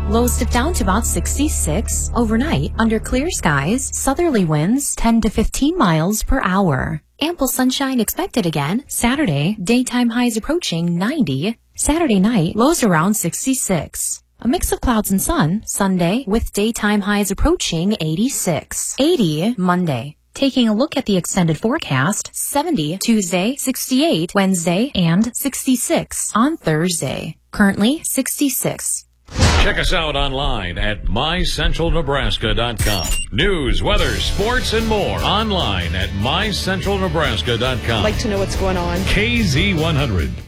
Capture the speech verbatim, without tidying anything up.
Lows dip down to about sixty-six. Overnight, under clear skies, southerly winds ten to fifteen miles per hour. Ample sunshine expected again. Saturday, daytime highs approaching ninety. Saturday night, lows around sixty-six. A mix of clouds and sun, Sunday, with daytime highs approaching eighty-six. eighty, Monday. Taking a look at the extended forecast, seventy Tuesday, sixty-eight Wednesday, and sixty-six on Thursday. Currently, sixty-six. Check us out online at my central nebraska dot com. News, weather, sports, and more online at my central nebraska dot com. Like to know what's going on. K Z one hundred.